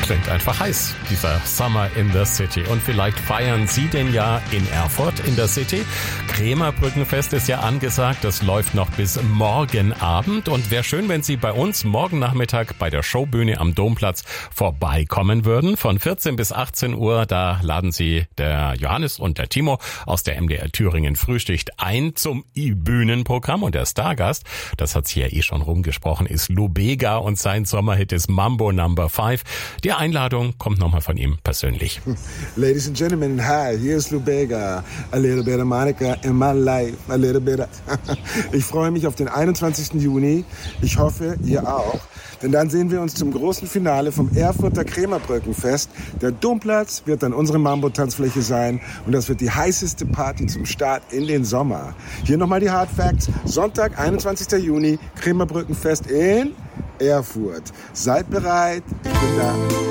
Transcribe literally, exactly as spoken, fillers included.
klingt einfach heiß, dieser Summer in the City. Und vielleicht feiern Sie den ja in Erfurt in der City. Krämerbrückenfest ist ja angesagt, das läuft noch bis morgen Abend. Und wäre schön, wenn Sie bei uns morgen Nachmittag bei der Showbühne am Domplatz vorbeikommen würden. Von vierzehn bis achtzehn Uhr, da laden Sie der Johannes und der Timo aus der M D R Thüringen Frühstückt ein zum Bühnenprogramm. Und der Stargast, das hat's hier eh schon rumgesprochen, ist Lou Bega und sein Sommerhit ist Mambo Number Five. Die Einladung kommt nochmal von ihm persönlich. Ladies and gentlemen, hi, here's Lou Bega. A little bit of Monica in my life, a little bit of... Ich freue mich auf den einundzwanzigsten Juni. Ich hoffe, ihr auch. Denn dann sehen wir uns zum großen Finale vom Erfurter Krämerbrückenfest. Der Domplatz wird dann unsere Mambo-Tanzfläche sein. Und das wird die heißeste Party zum Start in den Sommer. Hier nochmal die Hard Facts. Sonntag, einundzwanzigsten Juni, Krämerbrückenfest in Erfurt. Seid bereit, ich bin da.